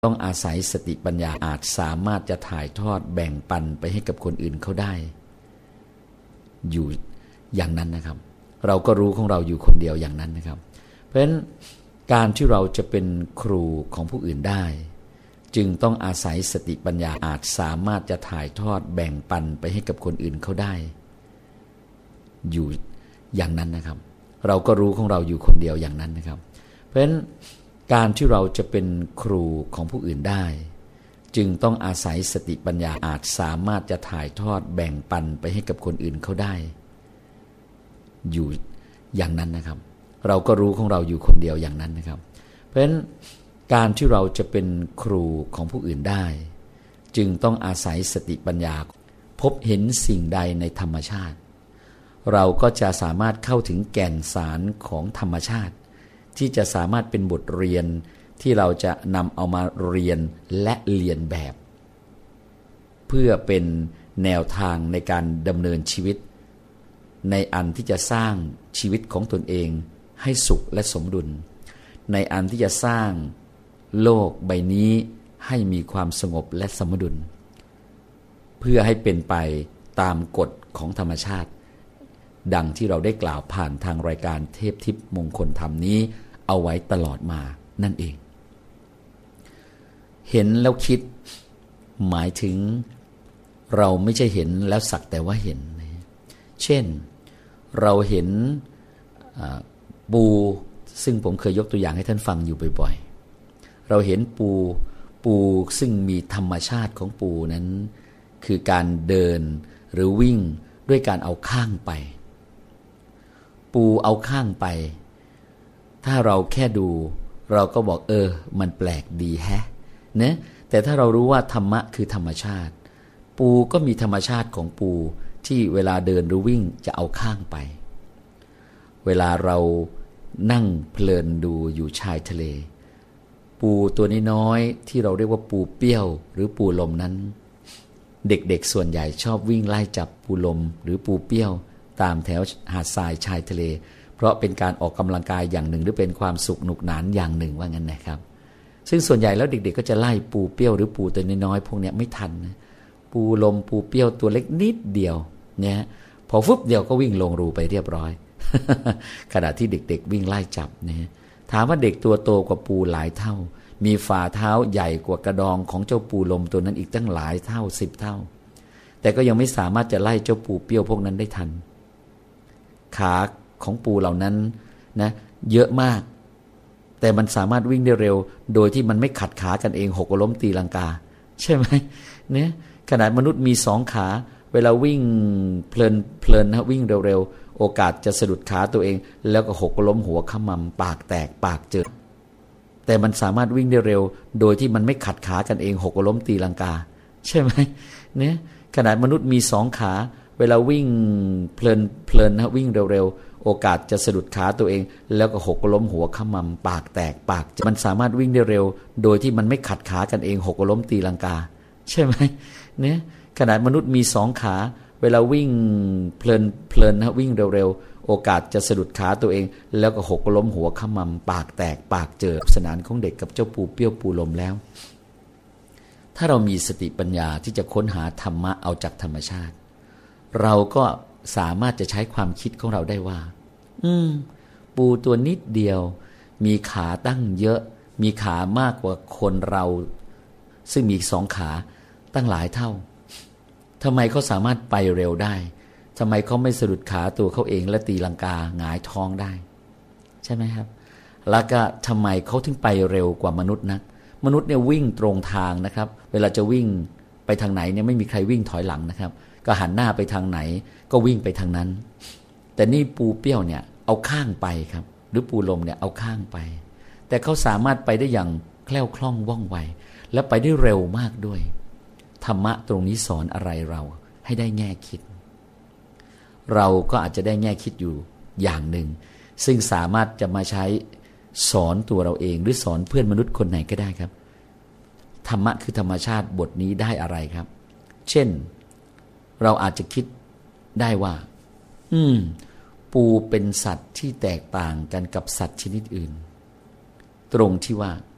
ต้องอาศัยสติปัญญาอาจสามารถจะถ่ายทอดแบ่งปันไปให้กับคนอื่นเขาได้อยู่อย่างนั้นนะครับเราก็รู้ของเราอยู่คนเดียวอย่างนั้นนะครับเพราะฉะนั้นการที่เราจะเป็นครูของผู้อื่นได้จึงต้องอาศัยสติปัญญาอาจสามารถจะถ่ายทอดแบ่งปันไปให้กับคนอื่นเขาได้อยู่อย่างนั้นนะครับเราก็รู้ของเราอยู่คนเดียวอย่างนั้นนะครับเพราะฉะนั้นการที่เราจะเป็นครูของผู้อื่นได้จึงต้องอาศัยสติปัญญาอาจสามารถจะถ่ายทอดแบ่งปันไปให้กับคนอื่นเขาได้อยู่อย่างนั้นนะครับเราก็รู้ของเราอยู่คนเดียวอย่างนั้นนะครับเพราะฉะนั้นการที่เราจะเป็นครูของผู้อื่นได้จึงต้องอาศัยสติปัญญาพบเห็นสิ่งใดในธรรมชาติเราก็จะสามารถเข้าถึงแก่นสารของธรรมชาติที่จะสามารถเป็นบทเรียนที่เราจะนำเอามาเรียนและเรียนแบบเพื่อเป็นแนวทางในการดำเนินชีวิตในอันที่จะสร้างชีวิตของตนเองให้สุขและสมดุลในอันที่จะสร้างโลกใบนี้ให้มีความสงบและสมดุลเพื่อให้เป็นไปตามกฎของธรรมชาติดังที่เราได้กล่าวผ่านทางรายการเทพทิพย์มงคลธรรมนี้เอาไว้ตลอดมานั่นเองเห็นแล้วคิดหมายถึงเราไม่ใช่เห็นแล้วสักแต่ว่าเห็นเช่นเราเห็นปูซึ่งผมเคยยกตัวอย่างให้ท่านฟังอยู่บ่อยๆเราเห็นปูซึ่งมีธรรมชาติของปูนั้นคือการเดินหรือวิ่งด้วยการเอาข้างไปปูเอาข้างไปถ้าเราแค่ดูเราก็บอกมันแปลกดีแฮะนะแต่ถ้าเรารู้ว่าธรรมะคือธรรมชาติปูก็มีธรรมชาติของปูที่เวลาเดินหรือวิ่งจะเอาข้างไปเวลาเรานั่งเพลินดูอยู่ชายทะเลปูตัวน้อยๆที่เราเรียกว่าปูเปี้ยวหรือปูลมนั้นเด็กๆส่วนใหญ่ชอบวิ่งไล่จับปูลมหรือปูเปี้ยวตามแถวหาดทรายชายทะเลเพราะเป็นการออกกำลังกายอย่างหนึ่งหรือเป็นความสุขหนุกหนานอย่างหนึ่งว่างั้นนะครับซึ่งส่วนใหญ่แล้วเด็กๆก็จะไล่ปูเปี้ยวหรือปูตัวน้อยๆพวกนี้ไม่ทันนะปูลมปูเปี้ยวตัวเล็กนิดเดียวเนี่ยพอฟึบเดียวก็วิ่งลงรูไปเรียบร้อย ขณะที่เด็กๆวิ่งไล่จับเนี่ยถามว่าเด็กตัวโตกว่าปูหลายเท่ามีฝ่าเท้าใหญ่กว่ากระดองของเจ้าปูลมตัวนั้นอีกตั้งหลายเท่า10 เท่าแต่ก็ยังไม่สามารถจะไล่เจ้าปูเปี้ยวพวกนั้นได้ทันขาของปูเหล่านั้นนะเยอะมากแต่มันสามารถวิ่งได้เร็วโดยที่มันไม่ขัดขากันเองหกล้มตีลังกาใช่ไหมเนี่ยขนาดมนุษย์มี2 ขาเวลาวิ่งเพลินนะวิ่งเร็วๆโอกาสจะสะดุดขาตัวเองแล้วก็หกล้มหัวขมำปากแตกปากเจอแต่มันสามารถวิ่งได้เร็วโดยที่มันไม่ขัดขากันเองหกล้มตีลังกาใช่ไหมเนี่ยขนาดมนุษย์มี2 ขาเวลาวิ่งเพลินนะวิ่งเร็วๆโอกาสจะสะดุดขาตัวเองแล้วก็หกล้มหัวขมำปากแตกปากเจอมันสามารถวิ่งได้เร็วโดยที่มันไม่ขัดขากันเองหกล้มตีลังกาใช่ไหมเนี่ยขนาดมนุษย์มี2 ขาเวลาวิ่งเพลินนะวิ่งเร็วๆโอกาสจะสะดุดขาตัวเองแล้วก็หกล้มหัวขมำปากแตกปากเจอสนานของเด็กกับเจ้าปูเปี้ยวปูลมแล้วถ้าเรามีสติปัญญาที่จะค้นหาธรรมะเอาจากธรรมชาติเราก็สามารถจะใช้ความคิดของเราได้ว่าปูตัวนิดเดียวมีขาตั้งเยอะมีขามากกว่าคนเราซึ่งมี2 ขาตั้งหลายเท่าทำไมเขาสามารถไปเร็วได้ทำไมเขาไม่สะดุดขาตัวเขาเองและตีลังกาหงายท้องได้ใช่ไหมครับแล้วก็ทำไมเขาถึงไปเร็วกว่ามนุษย์นักมนุษย์เนี่ยวิ่งตรงทางนะครับเวลาจะวิ่งไปทางไหนเนี่ยไม่มีใครวิ่งถอยหลังนะครับก็หันหน้าไปทางไหนก็วิ่งไปทางนั้นแต่นี่ปูเปี้ยวเนี่ยเอาข้างไปครับหรือปูลมเนี่ยเอาข้างไปแต่เขาสามารถไปได้อย่างแคล่วคล่องว่องไวและไปได้เร็วมากด้วยธรรมะตรงนี้สอนอะไรเราให้ได้แง่คิดเราก็อาจจะได้แง่คิดอยู่อย่างหนึ่งซึ่งสามารถจะมาใช้สอนตัวเราเองหรือสอนเพื่อนมนุษย์คนไหนก็ได้ครับธรรมะคือธรรมชาติบทนี้ได้อะไรครับเช่นเราอาจจะคิดได้ว่าปูเป็นสัตว์ที่แตกต่างกันกับสัตว์ชนิดอื่นตรงที่ว่า